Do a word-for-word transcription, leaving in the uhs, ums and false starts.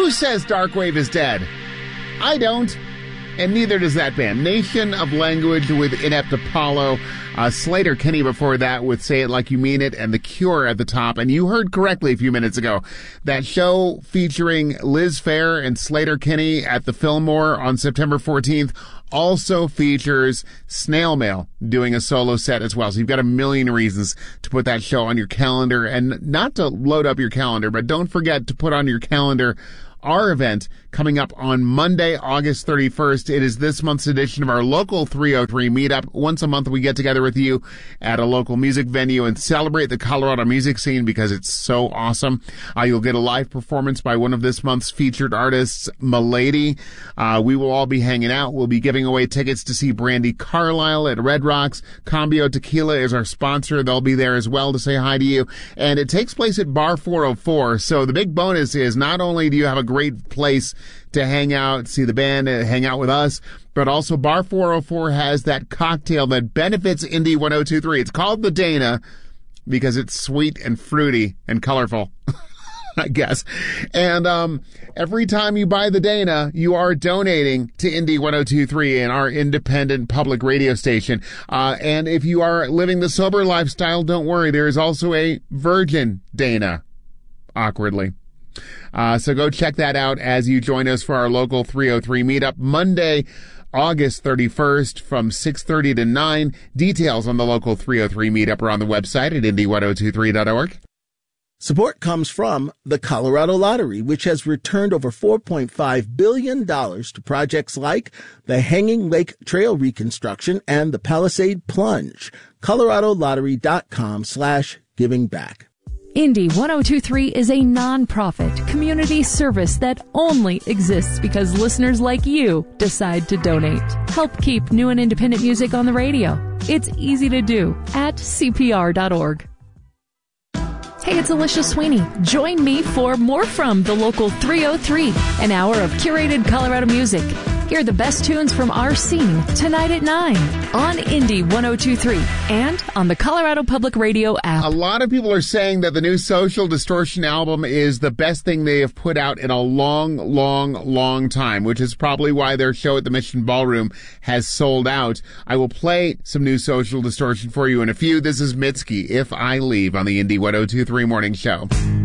Who says Darkwave is dead? I don't. And neither does that band. Nation of Language with Inept Apollo. Uh, Sleater-Kinney before that with Say It Like You Mean It, and The Cure at the top. And you heard correctly a few minutes ago. That show featuring Liz Phair and Sleater-Kinney at the Fillmore on September fourteenth also features Snail Mail doing a solo set as well. So you've got a million reasons to put that show on your calendar, and not to load up your calendar, but don't forget to put on your calendar our event coming up on Monday, August thirty-first. It is this month's edition of our local three oh three meetup. Once a month we get together with you at a local music venue and celebrate the Colorado music scene because it's so awesome. Uh, you'll get a live performance by one of this month's featured artists, Milady. Uh, we will all be hanging out. We'll be giving away tickets to see Brandy Carlisle at Red Rocks. Cambio Tequila is our sponsor. They'll be there as well to say hi to you. And it takes place at Bar four oh four. So the big bonus is not only do you have a great place to hang out, see the band, uh, hang out with us, but also Bar four oh four has that cocktail that benefits Indie one oh two three. It's called the Dana because it's sweet and fruity and colorful, I guess. And um, every time you buy the Dana, you are donating to Indie one oh two three and our independent public radio station. Uh, and if you are living the sober lifestyle, don't worry. There is also a Virgin Dana, awkwardly. Uh, so go check that out as you join us for our local three oh three meetup Monday, August thirty-first from six thirty to nine. Details on the local three oh three meetup are on the website at indie ten twenty-three dot org. Support comes from the Colorado Lottery, which has returned over four point five billion dollars to projects like the Hanging Lake Trail reconstruction and the Palisade Plunge. colorado lottery dot com slash giving back. Indie one oh two three is a non-profit community service that only exists because listeners like you decide to donate. Help keep new and independent music on the radio. It's easy to do at c p r dot org. Hey, it's Alicia Sweeney. Join me for more from the local three oh three, an hour of curated Colorado music. Hear the best tunes from our scene tonight at nine on Indie one oh two three and on the Colorado Public Radio app. A lot of people are saying that the new Social Distortion album is the best thing they have put out in a long, long, long time, which is probably why their show at the Mission Ballroom has sold out. I will play some new Social Distortion for you in a few. This is Mitski, If I Leave, on the Indie one oh two three Morning Show.